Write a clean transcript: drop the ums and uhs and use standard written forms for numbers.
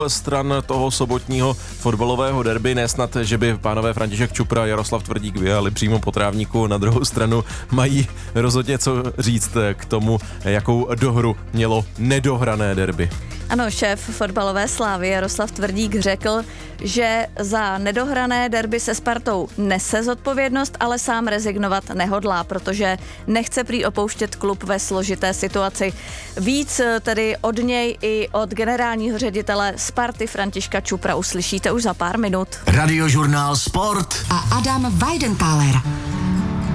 stran toho sobotního fotbalového derby. Nesnad, že by pánové František Čupra a Jaroslav Tvrdík vyjeli přímo po trávníku. Na druhou stranu mají rozhodně co říct k tomu, jakou dohru mělo nedohrané derby. Ano, šéf fotbalové Slávy Jaroslav Tvrdík řekl, že za nedohrané derby se Spartou nese zodpovědnost, ale sám rezignovat nehodlá, protože nechce prý opouštět klub ve složité situaci. Víc tedy od něj i od generálního ředitele Sparty Františka Čupra uslyšíte už za pár minut. Radiožurnál Sport a Adam Weidenthaler.